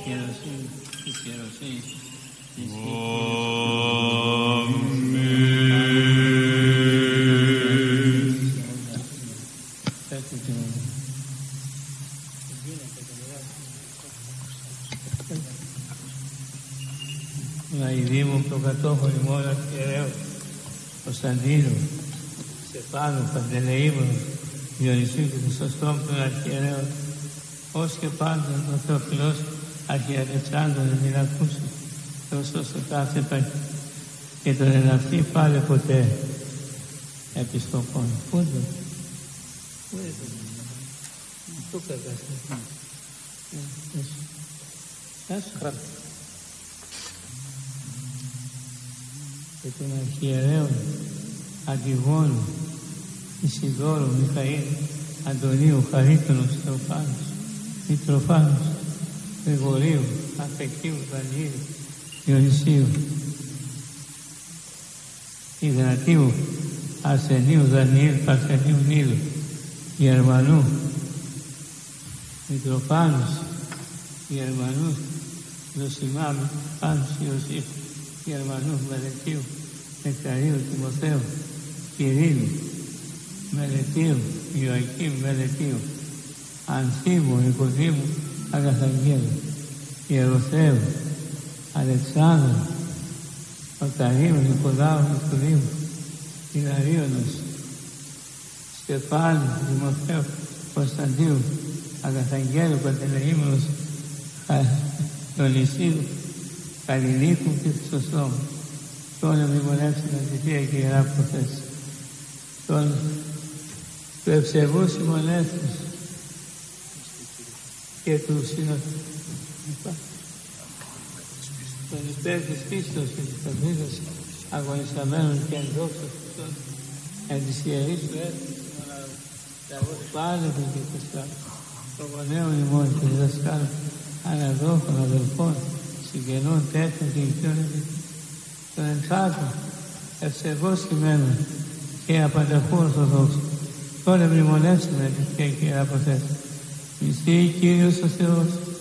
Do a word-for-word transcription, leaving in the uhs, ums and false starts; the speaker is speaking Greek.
ιεροσύνη της ιεροσύνης της να ειδήμουν το κατόχο ημών αρχιερέως Κωνσταντίνου, Στεφάνου, Παντελεήμωνου, Διονυσίου και Χρυσοστόμου των αρχιερέων, ως και πάντων ο Θεοφιλός αρχιερεξάντων μην ακούσει, Θεός όσο κάθε παχύ και τον εναυτή πάλι ποτέ επισκοπών. Πού είναι το πού είναι το πού κατάσταση. Άσου. Και των αρχιερέων Αντιγόνου, Ισιδόρου, Μιχαήλ, Αντωνίου, Χαρίτωνος, Θεοφάνους, Μητροφάνους, Γρηγορίου, Αφεκίου, Δανιήλου, Διονυσίου, Ιγνατίου, Αρσενίου, Δανιήλ, Παρθενίου, Νίλου, Γερμανού, Μητροφάνους, Γερμανούς, Δοσιμά, Μητροφάνους, Ιωσήφ, Γερμανού, Μελετίου, Νεκταρίου, Τιμοθέου, Κυρίλου, Μελετίου, Ιωακήμ, Μελετίου, Ανθίμου, Νικοδήμου, Αγαθαγγέλου, Ιεροθέου, Αλεξάνδρου, Μακαρίου, Νικοδάου, Νικοδήμου, Ιλαρίωνος, Στεφάνου, Τιμοθέου, Κωνσταντίου, Αγαθαγγέλου, Παντελεήμωνος, Διονυσίου, Καλλινίκου και Χρυσοστόμου, τον μνημονεύσουν τη Θεία και Ιερά Προθέση, τον του ευσεβού συμμονεύσουν και του συνοδού, τον υπέρ της πίστος και της παθήτας αγωνισταμένων και ενδόξων Χριστών, εν της Ιερής του έθνης, πάλευε και κοστά, των γονέων ημών και διδασκάλων, αναδόχων, αδελφών, συγγενών, τέτοιων και οικειών επί των εξάρτων, ευσεβώς κειμένων και απανταχού ορθοδόξων, τώρα μνημονεύσουμε τη Θεία και Ιερά Προθέση. Μυστή Κύριος ο Θεός,